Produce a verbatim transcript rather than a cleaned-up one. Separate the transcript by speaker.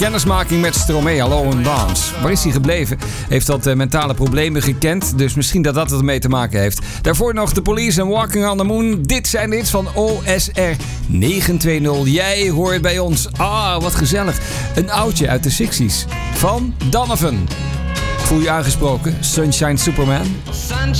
Speaker 1: Kennismaking met Stromae, Alone and Dance. Waar is hij gebleven? Heeft dat uh, mentale problemen gekend? Dus misschien dat dat ermee te maken heeft. Daarvoor nog The Police en Walking on the Moon. Dit zijn de hits van O S R negen twee nul. Jij hoort bij ons. Ah, wat gezellig. Een oudje uit de zestig's van Donovan. Voel je aangesproken? Sunshine Superman?
Speaker 2: Sunshine